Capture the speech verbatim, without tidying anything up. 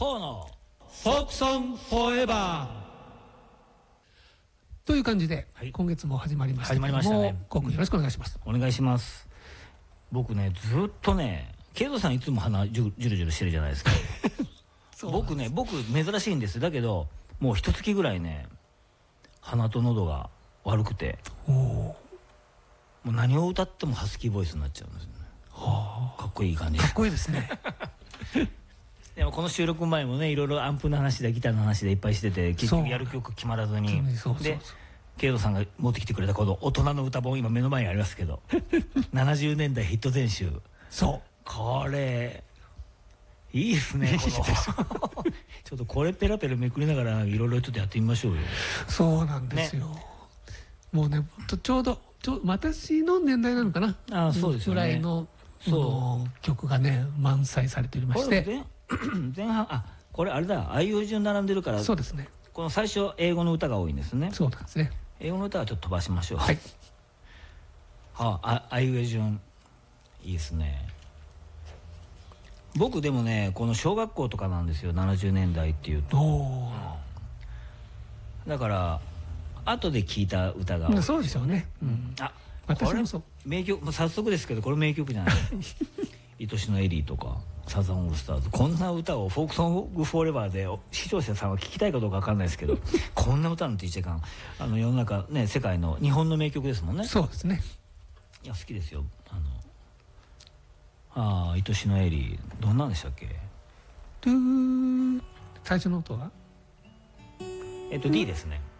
河野フォークソンフォーエバーという感じで、 はい、 今月も始まりましたけども、 始まりましたね。 コウ君よろしくお願いします、 うん、お願いします。僕ねずっとねケイゾさんいつも鼻ジュジュルジュルしてるじゃないですか僕ね僕珍しいんです。だけどもう一月ぐらいね鼻と喉が悪くて、おもう何を歌ってもハスキーボイスになっちゃうんですよね。はあ、かっこいい感じ。 かっこいいですねでもこの収録前もねいろいろアンプの話でギターの話でいっぱいしてて結局やる曲決まらずに、でケイドさんが持ってきてくれたこの大人の歌本今目の前にありますけどななじゅうねんだいヒット全集。 そうこれいいですねこのちょっとこれペラペラめくりながらいろいろちょっとやってみましょうよ。 そうなんですよ、ね、もうねちょうどちょ私の年代なのかな、 あそうですよね、 ぐらいのそう曲がね満載されておりまして、 前半あこれあれだあいう順並んでるから、 そうですね、 この最初英語の歌が多いんですね。 そうなんですね。 英語の歌はちょっと飛ばしましょう。はい。はあ、あいうえ順いいですね。僕でもねこの小学校とかなんですよななじゅうねんだいっていうと、うん、だから後で聴いた歌が多い、ね、 そうでしょうね、うん、あこれ名曲早速ですけどこれ名曲じゃない愛しのエリーとかサザンオールスターズ、こんな歌をフォークソングフォーエバーで視聴者さんは聞きたいかどうか分かんないですけどこんな歌なんて言っちゃいかん。あの世の中ね世界の日本の名曲ですもんね。 そうですね。 いや好きですよ。あのああ愛しのエリーどんなんでしたっけ。 トゥー最初の音はえっと D ですね。